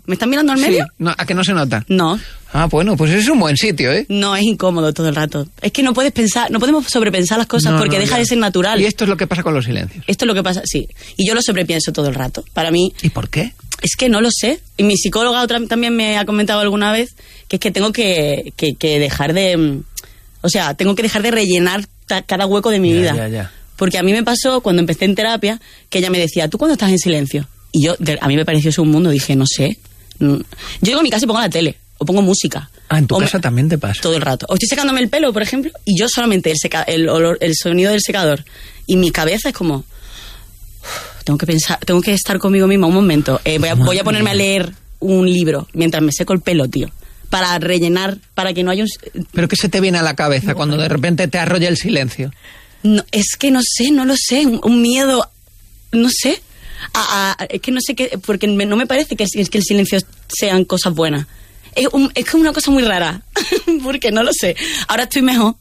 ¿Me están mirando al medio? Sí. No, ¿a que no se nota? No. Ah, bueno, pues es un buen sitio, ¿eh? No, es incómodo todo el rato. Es que no puedes pensar, no podemos sobrepensar las cosas porque deja de ser natural. Y esto es lo que pasa con los silencios. Esto es lo que pasa, sí. Y yo lo sobrepienso todo el rato. Para mí... ¿Y por qué? Es que no lo sé. Y mi psicóloga también me ha comentado alguna vez que es que tengo que dejar de... O sea, tengo que dejar de rellenar cada hueco de mi vida. Ya. Porque a mí me pasó cuando empecé en terapia que ella me decía, ¿tú cuándo estás en silencio? Y yo, a mí me pareció eso un mundo. Dije, no sé. Yo llego a mi casa y pongo la tele. O pongo música. Ah, en tu casa también te pasa. Todo el rato. O estoy secándome el pelo, por ejemplo, y yo solamente el sonido del secador. Y mi cabeza es como... tengo que pensar, tengo que estar conmigo misma un momento. Voy a ponerme a leer un libro mientras me seco el pelo, tío. Para rellenar, para que no haya un... ¿Pero qué se te viene a la cabeza cuando de repente te arrolla el silencio? No, es que no sé, no lo sé. Un miedo, no sé. Es que no sé qué, porque no me parece que el silencio sean cosas buenas. Es como una cosa muy rara, porque no lo sé. Ahora estoy mejor.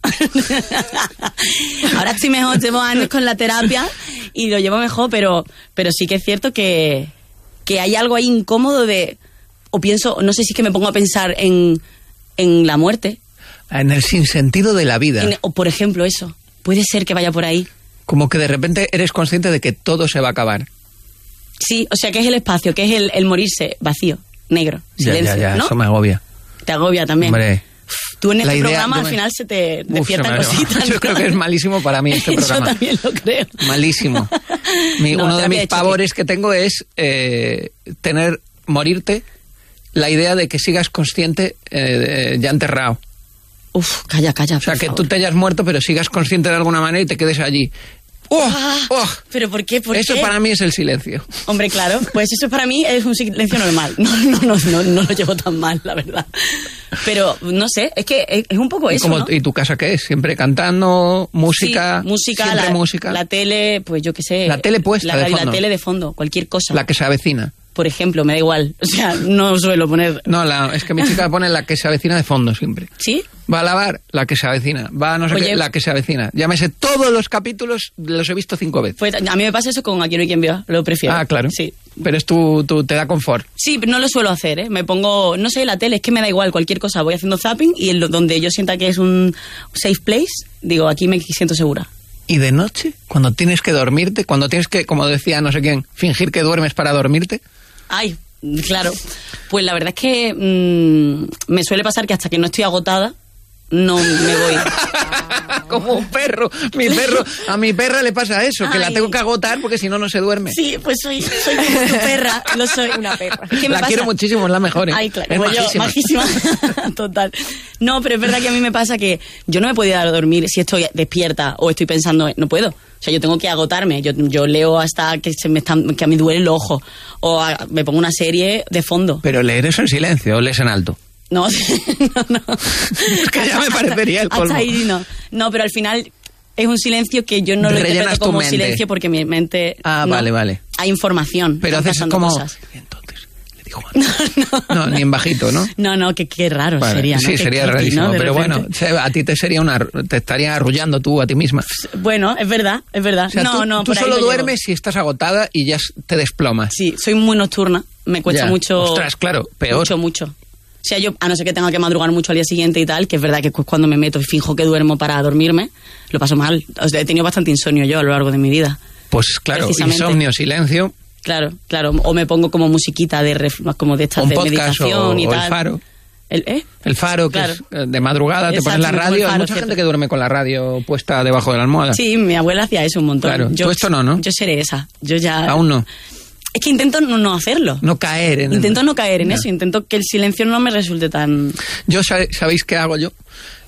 Llevo años con la terapia y lo llevo mejor, pero sí que es cierto que hay algo ahí incómodo o pienso, no sé si es que me pongo a pensar en la muerte. En el sinsentido de la vida. O por ejemplo eso, puede ser que vaya por ahí. Como que de repente eres consciente de que todo se va a acabar. Sí, o sea que es el espacio, que es el morirse vacío. Negro, silencio, ya, ¿no? Eso me agobia. Te agobia también. Hombre, tú en este programa al final se te despiertan cositas. Yo creo que es malísimo para mí este programa. Yo también lo creo. Malísimo. Uno de mis pavores que tengo es morirte, la idea de que sigas consciente ya enterrado. Uf, calla. O sea, que tú te hayas muerto, pero sigas consciente de alguna manera y te quedes allí. ¿Pero por qué? Eso para mí es el silencio. Hombre, claro, pues eso para mí es un silencio normal. No lo llevo tan mal, la verdad. Pero, no sé, es que es un poco eso, ¿no? ¿Y tu casa qué es? ¿Siempre cantando? ¿Música? Sí, música, ¿Siempre música? La tele, pues yo qué sé. La tele puesta de fondo. La tele de fondo, cualquier cosa. La que se avecina. Por ejemplo, me da igual. O sea, no suelo poner... No, es que mi chica pone la que se avecina de fondo siempre. ¿Sí? Va a lavar, la que se avecina. Va a no sé qué, la que se avecina. Ya me sé todos los capítulos, los he visto 5 veces. Pues a mí me pasa eso con Aquí no hay quien viva, lo prefiero. Ah, claro. Sí. Pero es tú te da confort. Sí, pero no lo suelo hacer, ¿eh? Me pongo, no sé, la tele, es que me da igual cualquier cosa. Voy haciendo zapping y donde yo sienta que es un safe place, digo, aquí me siento segura. ¿Y de noche? Cuando tienes que dormirte, cuando tienes que, como decía no sé quién, fingir que duermes para dormirte. Ay, claro. Pues la verdad es que me suele pasar que hasta que no estoy agotada, no me voy. Como un perro. A mi perra le pasa eso, que la tengo que agotar porque si no, no se duerme. Sí, pues soy como tu perra. Lo soy, una perra. ¿Qué me la pasa? quiero muchísimo, es la mejor. Ay, claro. Es Pues majísima. Majísima. Total. No, pero es verdad que a mí me pasa que yo no me puedo dar a dormir si estoy despierta o estoy pensando, no puedo. O sea, yo tengo que agotarme. Yo leo hasta que que a mí duele el ojo. O me pongo una serie de fondo. Pero leer eso en silencio o lees en alto. No. Es que ya me parecería el colmo. Hasta ahí no. No, pero al final es un silencio que yo no lo interpreto como silencio porque mi mente... Ah, no, vale. Hay información. Pero haces como... Cosas. Entonces, le dijo... No, ni en bajito, ¿no? No, qué raro sería, ¿no? Sí, sería rarísimo, ¿no? Pero bueno, a ti te estaría arrullando tú a ti misma. Bueno, es verdad. O sea, tú solo duermes si estás agotada y ya te desplomas. Sí, soy muy nocturna, me cuesta mucho... Ostras, claro, peor. Mucho. O sea, yo, a no ser que tenga que madrugar mucho al día siguiente y tal, que es verdad que cuando me meto y finjo que duermo para dormirme, lo paso mal. O sea, he tenido bastante insomnio yo a lo largo de mi vida. Pues claro, insomnio, silencio. Claro. O me pongo como musiquita como de estas de meditación y tal. O el faro. El faro, que es de madrugada, te pones la radio. Hay mucha gente que duerme con la radio puesta debajo de la almohada. Sí, mi abuela hacía eso un montón. Claro, tú esto no. Yo seré esa. Yo ya... Aún no. Es que intento no hacerlo. No caer en Intento no caer en eso. Intento que el silencio no me resulte tan... ¿Sabéis qué hago yo?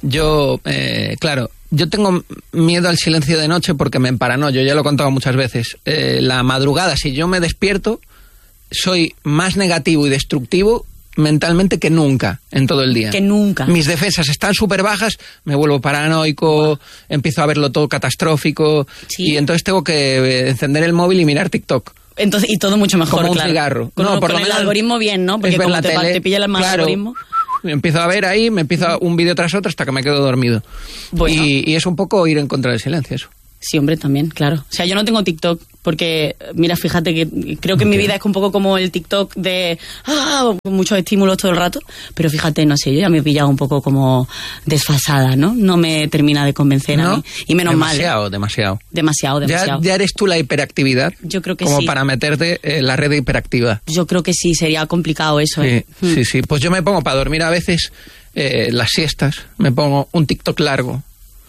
Claro, yo tengo miedo al silencio de noche porque me emparanoyo. Ya lo he contado muchas veces. La madrugada, si yo me despierto, soy más negativo y destructivo mentalmente que nunca en todo el día. Que nunca. Mis defensas están súper bajas, me vuelvo paranoico, empiezo a verlo todo catastrófico. Sí. Y entonces tengo que encender el móvil y mirar TikTok. Entonces, y todo mucho mejor, como un claro. cigarro. Por lo menos el algoritmo bien, ¿no? Porque como te pilla el mal algoritmo... Empiezo a ver ahí, me empiezo un vídeo tras otro hasta que me quedo dormido. Bueno. Y es un poco ir en contra del silencio, eso. Sí, hombre, también, claro. O sea, yo no tengo TikTok porque mira, fíjate que creo que mi vida es un poco como el TikTok de muchos estímulos todo el rato, pero fíjate, no sé, yo ya me he pillado un poco como desfasada, ¿no? No me termina de convencer a mí, y menos mal. Demasiado. ¿Ya eres tú la hiperactividad? Yo creo que como sí. Para meterte en la red de hiperactiva. Yo creo que sí, sería complicado eso. Sí. Pues yo me pongo para dormir a veces las siestas, me pongo un TikTok largo.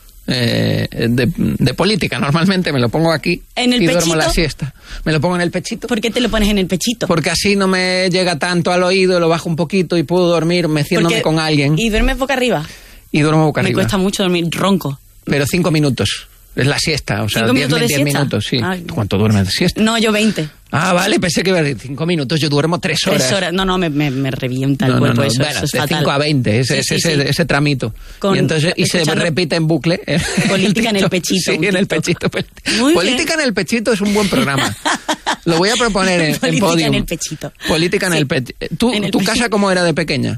De política, normalmente me lo pongo aquí ¿En el y pechito? duermo la siesta. Me lo pongo en el pechito. ¿Por qué te lo pones en el pechito? Porque así no me llega tanto al oído, lo bajo un poquito y puedo dormir meciéndome con alguien. ¿Y duermes boca arriba? Y duermo boca arriba. Me cuesta mucho dormir ronco. Pero 5 minutos. Es la siesta, o sea, 10 minutos, sí. Ay. ¿Cuánto duermes de siesta? No, yo 20. Ah, vale, pensé que iba a decir 5 minutos, yo duermo 3 horas. 3 horas, no, me revienta el cuerpo, eso, bueno, eso es de fatal. 5 a 20, ese tramito. Y entonces se repite en bucle. Política en el pechito. Sí, en el pechito. Política en el pechito es un buen programa. Lo voy a proponer en Podium. Política en el pechito. Política en el pechito. ¿Tu casa cómo era de pequeña?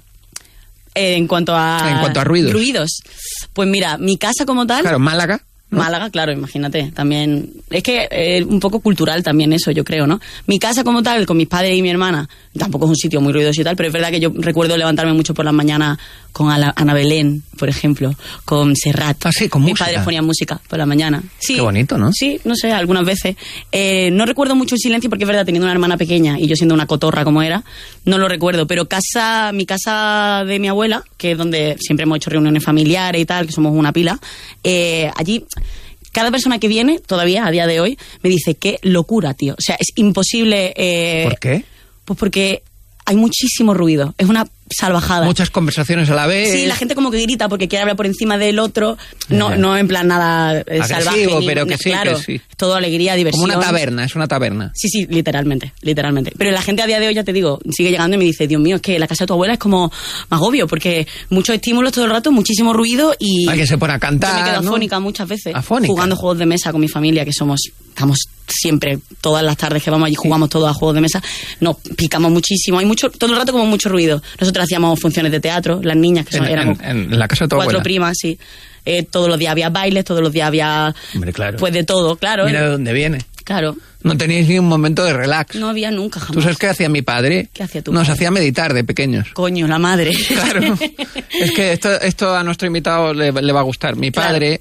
En cuanto a ruidos. Pues mira, mi casa como tal... Claro, Málaga. ¿No? Málaga, claro, imagínate, también... Es que un poco cultural también eso, yo creo, ¿no? Mi casa como tal, con mis padres y mi hermana, tampoco es un sitio muy ruidoso y tal, pero es verdad que yo recuerdo levantarme mucho por las mañanas con Ana Belén, por ejemplo, con Serrat. Ah, sí, con mis música. Mis padres ponían música por la mañana. Sí, qué bonito, ¿no? Sí, no sé, algunas veces. No recuerdo mucho el silencio porque es verdad, teniendo una hermana pequeña y yo siendo una cotorra como era, no lo recuerdo, pero mi casa de mi abuela, que es donde siempre hemos hecho reuniones familiares y tal, que somos una pila, allí... Cada persona que viene, todavía a día de hoy, me dice, qué locura, tío. O sea, es imposible... ¿Por qué? Pues porque hay muchísimo ruido. Es una salvajada. Muchas conversaciones a la vez. Sí, la gente como que grita porque quiere hablar por encima del otro. No en plan nada salvaje. Pero que sí, claro, que sí. Es todo alegría, diversión. Como una taberna, es una taberna. Sí, literalmente. Pero la gente a día de hoy, ya te digo, sigue llegando y me dice, Dios mío, es que la casa de tu abuela es como más obvio, porque muchos estímulos todo el rato, muchísimo ruido y... Hay que se pone a cantar, yo me quedo ¿no? Afónica muchas veces. ¿Afónica? Jugando juegos de mesa con mi familia, que estamos siempre, todas las tardes que vamos allí, jugamos todos a juegos de mesa, nos picamos muchísimo, hay todo el rato como mucho ruido. Nosotros hacíamos funciones de teatro, las niñas, que éramos en la casa de tu 4 abuela. Primas, sí. Todos los días había bailes, todos los días había... Hombre, claro. Pues de todo, claro. Mira de dónde viene. Claro. No teníais ni un momento de relax. No había nunca, jamás. ¿Tú sabes qué hacía mi padre? ¿Qué hacía tu Nos padre? hacía meditar de pequeños. Coño, la madre. Claro. Es que esto a nuestro invitado le va a gustar. Mi padre,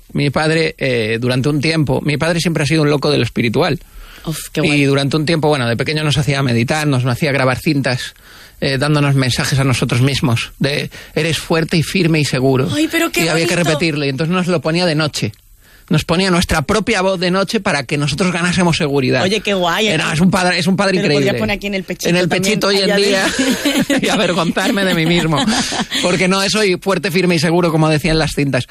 durante un tiempo, mi padre siempre ha sido un loco de lo espiritual. Uf, qué guay. Y durante un tiempo, bueno, de pequeño nos hacía meditar, nos hacía grabar cintas, dándonos mensajes a nosotros mismos de eres fuerte y firme y seguro. Ay, pero qué y había que bonito. repetirlo, y entonces nos lo ponía de noche. Nos ponía nuestra propia voz de noche para que nosotros ganásemos seguridad. Oye, qué guay. Es un padre increíble. Podrías poner aquí en el pechito. En el pechito también, hoy en día y avergonzarme de mí mismo. Porque no soy fuerte, firme y seguro, como decían las cintas.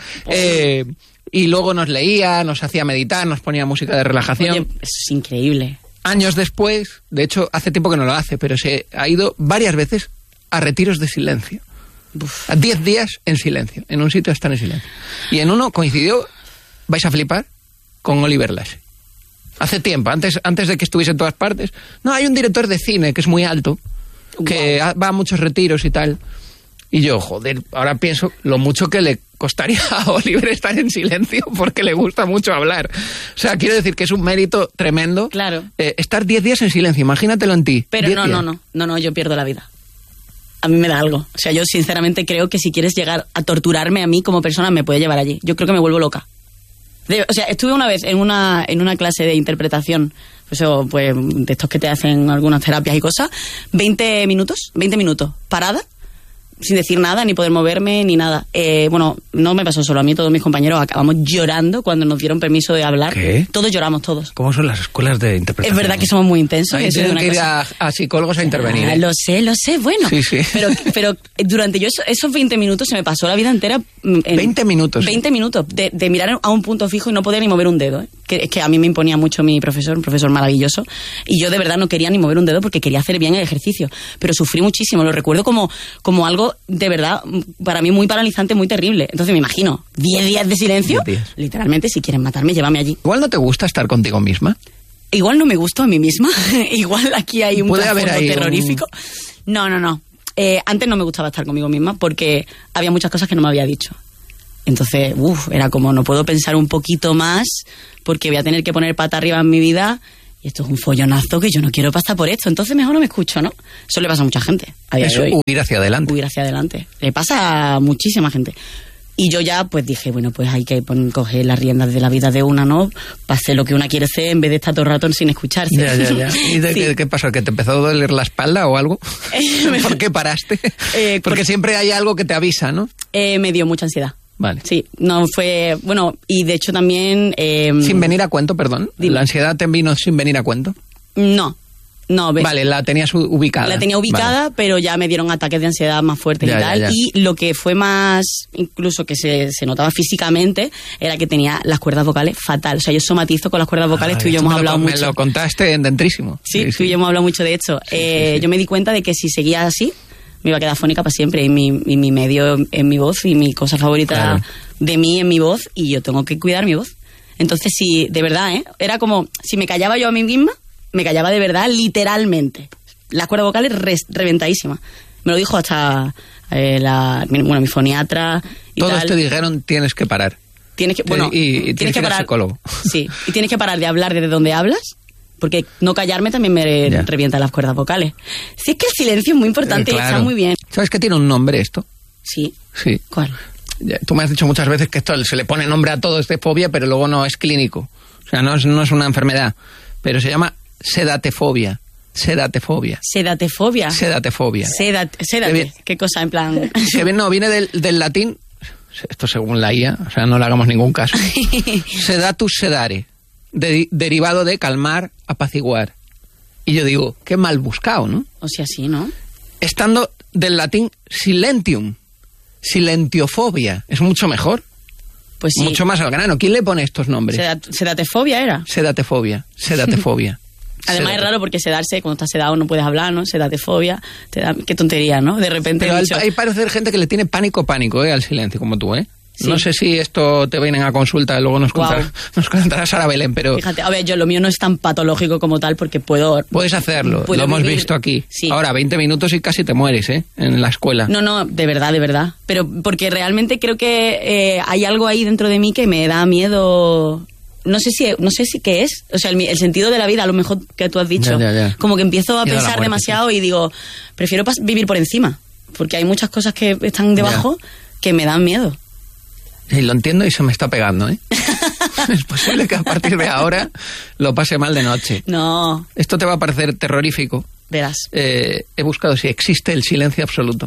Y luego nos leía, nos hacía meditar, nos ponía música de relajación. Oye, eso es increíble. Años después, de hecho, hace tiempo que no lo hace, pero se ha ido varias veces a retiros de silencio. Uf. A 10 días en silencio. En un sitio están en silencio. Y en uno coincidió, vais a flipar, con Oliver Lasse. Hace tiempo, antes de que estuviese en todas partes. No, hay un director de cine que es muy alto, que va a muchos retiros y tal. Y yo, joder, ahora pienso lo mucho que le costaría a Oliver estar en silencio porque le gusta mucho hablar. O sea, quiero decir que es un mérito tremendo. Claro. Estar 10 días en silencio, imagínatelo en ti. Pero no, yo pierdo la vida. A mí me da algo. O sea, yo sinceramente creo que si quieres llegar a torturarme a mí como persona, me puede llevar allí. Yo creo que me vuelvo loca. O sea, estuve una vez en una clase de interpretación, pues de estos que te hacen algunas terapias y cosas, 20 minutos, parada, sin decir nada, ni poder moverme, ni nada. Bueno, no me pasó solo a mí, todos mis compañeros acabamos llorando cuando nos dieron permiso de hablar. ¿Qué? Todos lloramos, todos. ¿Cómo son las escuelas de interpretación? Es verdad que somos muy intensos. Ahí tienen que ir a psicólogos a intervenir. Lo sé, bueno. Sí. Pero durante esos 20 minutos se me pasó la vida entera... 20 minutos. 20 minutos de mirar a un punto fijo y no poder ni mover un dedo. Es que a mí me imponía mucho mi profesor, un profesor maravilloso, y yo de verdad no quería ni mover un dedo porque quería hacer bien el ejercicio. Pero sufrí muchísimo, lo recuerdo como algo de verdad, para mí muy paralizante, muy terrible. Entonces me imagino, 10 días de silencio, 10 días. Literalmente, si quieren matarme, llévame allí. ¿Igual no te gusta estar contigo misma? Igual no me gusto a mí misma. Igual aquí hay un trasfondo terrorífico. No. Antes no me gustaba estar conmigo misma porque había muchas cosas que no me había dicho. Entonces, era como, no puedo pensar un poquito más porque voy a tener que poner pata arriba en mi vida y esto es un follonazo que yo no quiero pasar por esto, entonces mejor no me escucho, ¿no? Eso le pasa a mucha gente a día de hoy. Huir hacia adelante. Huir hacia adelante. Le pasa a muchísima gente. Y yo ya pues dije, bueno, pues hay que coger las riendas de la vida de una, ¿no? Para hacer lo que una quiere ser en vez de estar todo el rato sin escucharse. Ya. ¿Y qué pasó? ¿Que te empezó a doler la espalda o algo? ¿Por qué paraste? Porque siempre hay algo que te avisa, ¿no? Me dio mucha ansiedad. Vale. Sí, no fue... Bueno, y de hecho también... Sin venir a cuento, perdón. Dime. ¿La ansiedad te vino sin venir a cuento? No. Vale, la tenías ubicada. La tenía ubicada, vale. Pero ya me dieron ataques de ansiedad más fuertes y tal. Ya. Y lo que fue más, incluso que se notaba físicamente, era que tenía las cuerdas vocales fatal. O sea, yo somatizo con las cuerdas vocales, tú y yo hemos hablado mucho. Me lo contaste en Dentrísimo. Sí, tú y yo hemos hablado mucho de hecho. Sí. Yo me di cuenta de que si seguía así, me iba a quedar fónica para siempre. Y mi medio en mi voz y mi cosa favorita de mí en mi voz. Y yo tengo que cuidar mi voz. Entonces, sí, de verdad, era como, si me callaba yo a mí misma, me callaba de verdad, literalmente. Las cuerdas vocales reventadísimas. Me lo dijo hasta mi foniatra y todos tal. Te dijeron, tienes que parar. Tienes que parar. Psicólogo. Sí, y tienes que parar de hablar desde donde hablas, porque no callarme también me revienta las cuerdas vocales. Sí, es que el silencio es muy importante y está muy bien. ¿Sabes que tiene un nombre esto? Sí. ¿Cuál? Tú me has dicho muchas veces que esto se le pone nombre a todo, es de fobia, pero luego no es clínico. O sea, no es una enfermedad, pero se llama sedatefobia. Sedatefobia. Sedatefobia. Sedatefobia. Sedate. ¿Qué cosa? En plan... viene del latín, esto según la IA, o sea, no le hagamos ningún caso. Sedatus sedare, derivado de calmar, apaciguar. Y yo digo, qué mal buscado, ¿no? O sea, sí, ¿no? Estando del latín silentium, silentiofobia, es mucho mejor. Pues sí. Mucho más al grano. ¿Quién le pone estos nombres? Sedatefobia era. Sedatefobia. Además es raro porque sedarse, cuando estás sedado no puedes hablar, ¿no? Sedatefobia, qué tontería, ¿no? De repente... Pero hay parece gente que le tiene pánico al silencio, como tú, ¿eh? Sí. No sé si esto te vienen a consulta, luego nos contará Sara Belén, pero... Fíjate, a ver, lo mío no es tan patológico como tal porque puedo... Puedes hacerlo, lo hemos visto aquí. Sí. Ahora, 20 minutos y casi te mueres, ¿eh? En la escuela. No, de verdad. Pero porque realmente creo que hay algo ahí dentro de mí que me da miedo... No sé si qué es, o sea, el sentido de la vida, a lo mejor que tú has dicho. Ya. Como que empiezo a miedo pensar a la muerte, demasiado y digo, prefiero vivir por encima, porque hay muchas cosas que están debajo que me dan miedo. Sí, lo entiendo y se me está pegando, ¿eh? Es posible que a partir de ahora lo pase mal de noche. No. Esto te va a parecer terrorífico. Verás. He buscado si existe el silencio absoluto.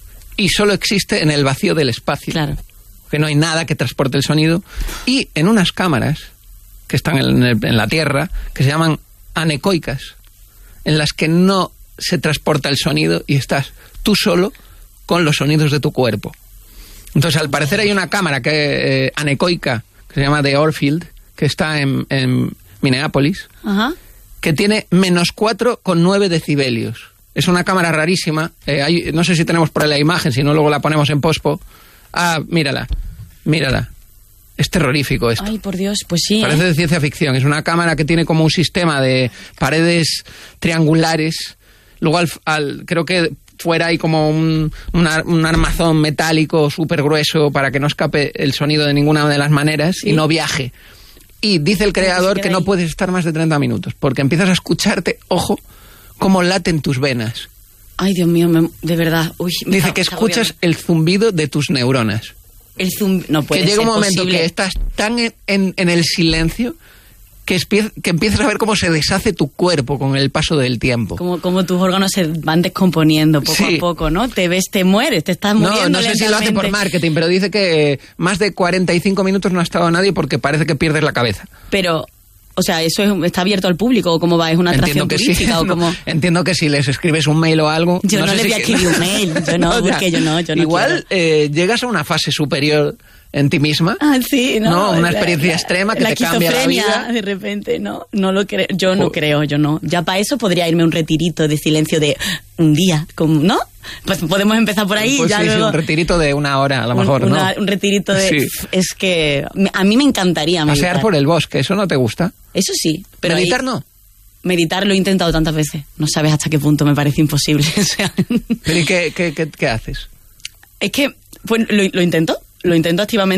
Y solo existe en el vacío del espacio. Claro. Que no hay nada que transporte el sonido. Y en unas cámaras que están en la Tierra, que se llaman anecoicas, en las que no se transporta el sonido y estás tú solo con los sonidos de tu cuerpo. Entonces, al parecer hay una cámara anecoica que se llama The Orfield, que está en Minneapolis, que tiene menos 4,9 decibelios. Es una cámara rarísima. No sé si tenemos por ahí la imagen, si no luego la ponemos en pospo. Ah, mírala. Es terrorífico esto. Ay, por Dios, pues sí. Parece de ciencia ficción. Es una cámara que tiene como un sistema de paredes triangulares. Luego, creo que fuera hay como un armazón metálico súper grueso para que no escape el sonido de ninguna de las maneras y no viaje. Y dice el creador que no puedes estar más de 30 minutos porque empiezas a escucharte, ojo, cómo laten tus venas. Ay, Dios mío, de verdad. Uy, dice que escuchas el zumbido de tus neuronas. No puede ser. Que llega un momento posible. que estás tan en el silencio que empiezas a ver cómo se deshace tu cuerpo con el paso del tiempo. Como tus órganos se van descomponiendo poco a poco, ¿no? Te mueres, te estás muriendo. No sé si lo hace por marketing, pero dice que más de 45 minutos no ha estado nadie porque parece que pierdes la cabeza. Pero... O sea, ¿eso está abierto al público o cómo va? ¿Es una atracción turística o cómo? Entiendo que si les escribes un mail o algo... Yo no le voy a escribir un mail, yo no igual llegas a una fase superior en ti misma. Ah, sí, ¿no? No, una experiencia extrema que te cambia la vida. De repente, no lo creo. Yo no creo. Ya para eso podría irme a un retirito de silencio de un día, ¿no? Pues podemos empezar por ahí. Pues ya sí, luego... un retirito de una hora, a lo mejor, ¿no? Un retirito de... Sí. Es que a mí me encantaría meditar. Pasear por el bosque, ¿eso no te gusta? Eso sí. Pero ¿meditar no? Meditar lo he intentado tantas veces. No sabes hasta qué punto me parece imposible. O sea... ¿Pero y qué haces? Es que pues, lo intento activamente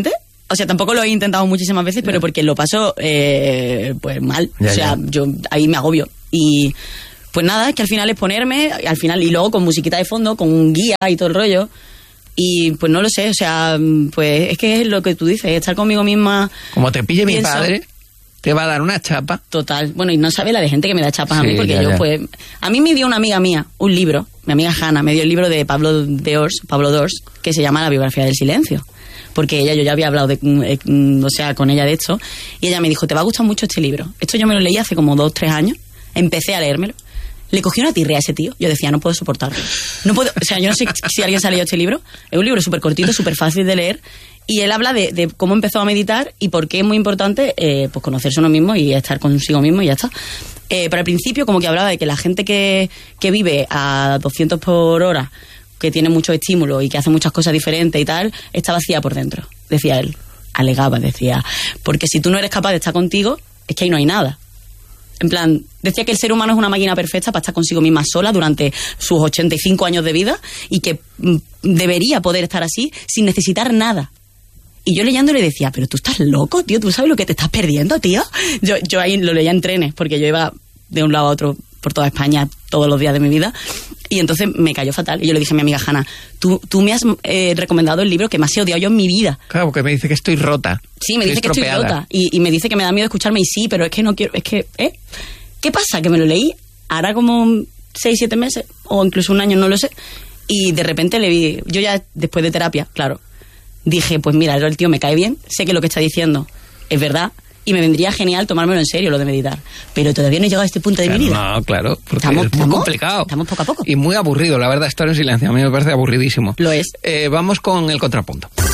O sea, tampoco lo he intentado muchísimas veces, pero porque lo paso pues mal. Ya, o sea, ya. yo ahí me agobio. Y pues nada, es que al final es ponerme, y luego con musiquita de fondo, con un guía y todo el rollo. Y pues no lo sé, o sea, pues es que es lo que tú dices, estar conmigo misma. Como te pille mi pienso- padre, te va a dar una chapa. Total. Bueno, y no sabe la de gente que me da chapas a Sí, mí, porque ya, yo ya. pues... A mí me dio una amiga mía un libro, mi amiga Hanna, me dio el libro de Pablo Dors, que se llama La biografía del silencio. Porque yo ya había hablado con ella de esto, y ella me dijo, te va a gustar mucho este libro. Esto yo me lo leí hace como 2-3 años, empecé a leérmelo. Le cogí una tirrea a ese tío. Yo decía, no puedo soportarlo. No puedo, o sea, yo no sé si alguien se ha leído este libro. Es un libro súper cortito, súper fácil de leer. Y él habla de cómo empezó a meditar y por qué es muy importante pues conocerse uno mismo y estar consigo mismo y ya está. Pero al principio como que hablaba de que la gente que vive a 200 por hora, que tiene muchos estímulos y que hace muchas cosas diferentes y tal, está vacía por dentro, decía él. Alegaba, decía. Porque si tú no eres capaz de estar contigo, es que ahí no hay nada. En plan, decía que el ser humano es una máquina perfecta para estar consigo misma sola durante sus 85 años de vida y que debería poder estar así sin necesitar nada. Y yo leyéndole decía, pero tú estás loco, tío, tú sabes lo que te estás perdiendo, tío. Yo ahí lo leía en trenes, porque yo iba de un lado a otro por toda España todos los días de mi vida, y entonces me cayó fatal. Y yo le dije a mi amiga Hanna, tú me has recomendado el libro que más he odiado yo en mi vida. Claro, porque me dice que estoy rota. Sí, me dice que estoy rota. Y me dice que me da miedo escucharme, y sí, pero es que no quiero, es que, ¿qué pasa? Que me lo leí hará como 6-7 meses, o incluso un año, no lo sé, y de repente le vi, yo ya después de terapia, claro, dije, pues mira, el tío me cae bien, sé que lo que está diciendo es verdad, y me vendría genial tomármelo en serio lo de meditar. Pero todavía no he llegado a este punto de mi vida. No, claro, porque Estamos- es muy estamos- complicado. estamos poco a poco. Y muy aburrido, la verdad, estar en silencio. A mí me parece aburridísimo. Lo es. Vamos con el contrapunto.